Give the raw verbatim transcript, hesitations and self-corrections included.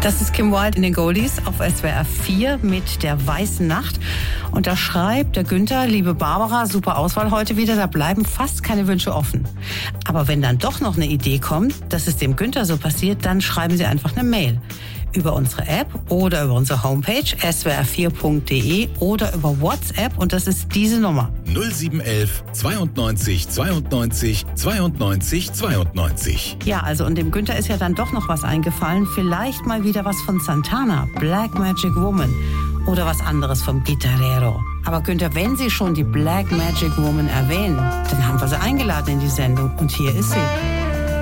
Das ist Kim Wilde in den Goldies auf S W R vier mit der Weißen Nacht. Und da schreibt der Günther: Liebe Barbara, super Auswahl heute wieder, da bleiben fast keine Wünsche offen. Aber wenn dann doch noch eine Idee kommt, dass es dem Günther so passiert, dann schreiben Sie einfach eine Mail. Über unsere App oder über unsere Homepage s w r vier punkt d e oder über WhatsApp, und das ist diese Nummer. null sieben elf zweiundneunzig zweiundneunzig zweiundneunzig zweiundneunzig. Ja, also und dem Günther ist ja dann doch noch was eingefallen. Vielleicht mal wieder was von Santana, Black Magic Woman. Oder was anderes vom Gitarrero. Aber Günther, wenn Sie schon die Black Magic Woman erwähnen, dann haben wir sie eingeladen in die Sendung. Und hier ist sie.